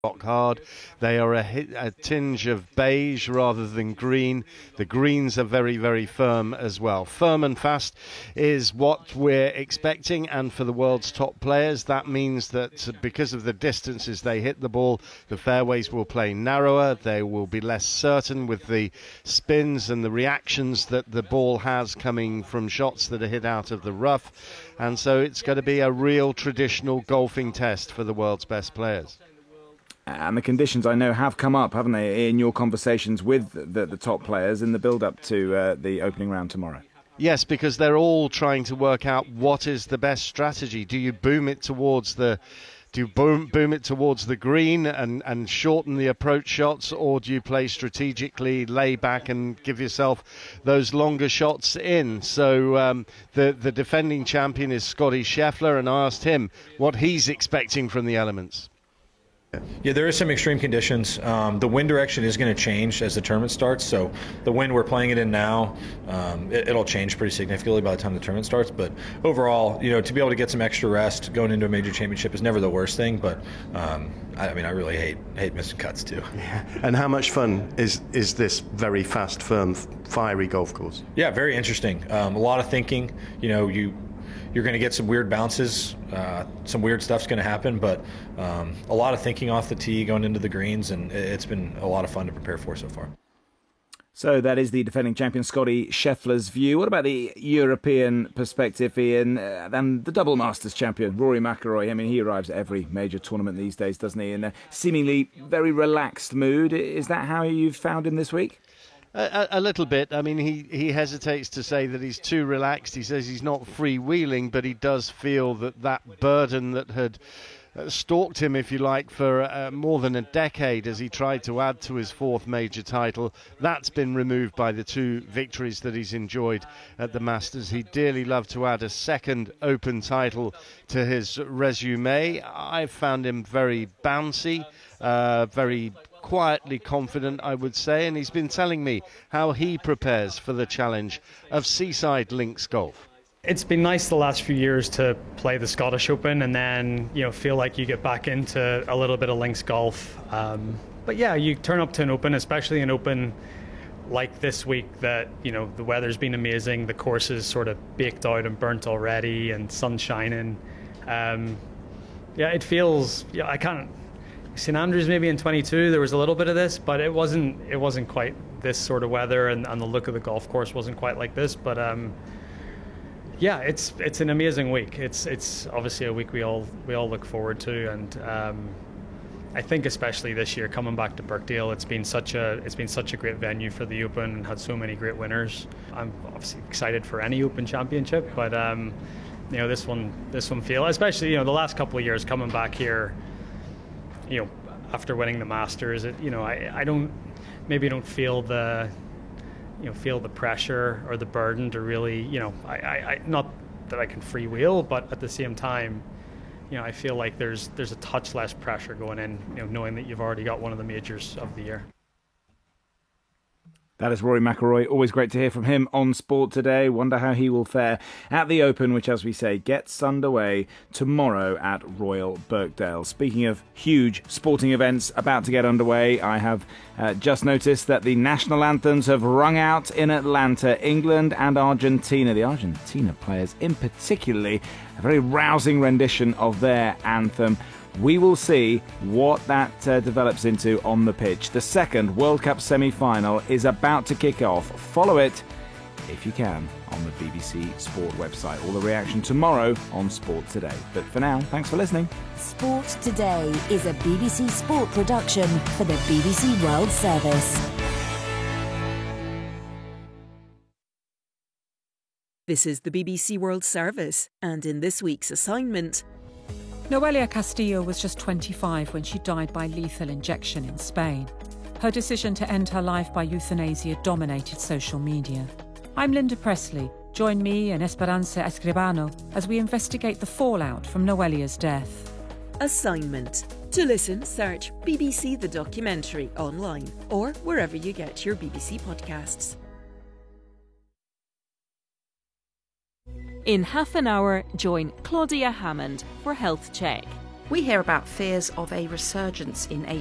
rock hard. They are a tinge of beige rather than green. The greens are very, very firm as well. Firm and fast is what we're expecting, and for the world's top players, that means that because of the distances they hit the ball, the fairways will play narrower. They will be less certain with the spins and the reactions that the ball has coming from shots that are hit out of the rough. And so it's going to be a real traditional golfing test for the world's best players. And the conditions, I know, have come up, haven't they, in your conversations with the top players in the build-up to the opening round tomorrow? Yes, because they're all trying to work out what is the best strategy. Do you boom it towards the green and shorten the approach shots, or do you play strategically, lay back and give yourself those longer shots in? So the defending champion is Scottie Scheffler, and I asked him what he's expecting from the elements. Yeah, there is some extreme conditions. The wind direction is going to change as the tournament starts. So the wind we're playing it in now, it'll change pretty significantly by the time the tournament starts. But overall, to be able to get some extra rest going into a major championship is never the worst thing. But I really hate missing cuts too. Yeah. And how much fun is this very fast, firm, fiery golf course? Yeah, very interesting. A lot of thinking. You're going to get some weird bounces, some weird stuff's going to happen, but a lot of thinking off the tee going into the greens, and it's been a lot of fun to prepare for so far. So that is the defending champion Scottie Scheffler's view. What about the European perspective, Ian, and the double Masters champion Rory McIlroy? I mean, he arrives at every major tournament these days, doesn't he, in a seemingly very relaxed mood. Is that how you've found him this week? A little bit. I mean, he hesitates to say that he's too relaxed. He says he's not freewheeling, but he does feel that burden that had stalked him, if you like, for more than a decade as he tried to add to his fourth major title, that's been removed by the two victories that he's enjoyed at the Masters. He'd dearly love to add a second Open title to his resume. I've found him very bouncy, very quietly confident, I would say, and he's been telling me how he prepares for the challenge of Seaside Links Golf. It's been nice the last few years to play the Scottish Open and then feel like you get back into a little bit of links golf. But yeah, you turn up to an Open, especially an Open like this week that the weather's been amazing, the course is sort of baked out and burnt already, and sun shining. It feels. I can't. St Andrews maybe in 22 there was a little bit of this, but it wasn't quite this sort of weather, and the look of the golf course wasn't quite like this. But it's an amazing week. It's obviously a week we all look forward to, and I think especially this year coming back to Birkdale, it's been such a great venue for the Open and had so many great winners. I'm obviously excited for any Open championship, but this one feel, especially the last couple of years coming back here. After winning the Masters, I don't feel the pressure or the burden to really, I not that I can freewheel, but at the same time, I feel like there's a touch less pressure going in, knowing that you've already got one of the majors of the year. That is Rory McIlroy. Always great to hear from him on Sport Today. Wonder how he will fare at the Open, which, as we say, gets underway tomorrow at Royal Birkdale. Speaking of huge sporting events about to get underway, I have just noticed that the national anthems have rung out in Atlanta, England and Argentina. The Argentina players, in particularly, a very rousing rendition of their anthem. We will see what that develops into on the pitch. The second World Cup semi-final is about to kick off. Follow it, if you can, on the BBC Sport website. All the reaction tomorrow on Sport Today. But for now, thanks for listening. Sport Today is a BBC Sport production for the BBC World Service. This is the BBC World Service, and in this week's assignment... Noelia Castillo was just 25 when she died by lethal injection in Spain. Her decision to end her life by euthanasia dominated social media. I'm Linda Presley. Join me and Esperanza Escribano as we investigate the fallout from Noelia's death. Assignment. To listen, search BBC The Documentary online or wherever you get your BBC podcasts. In half an hour, join Claudia Hammond for Health Check. We hear about fears of a resurgence in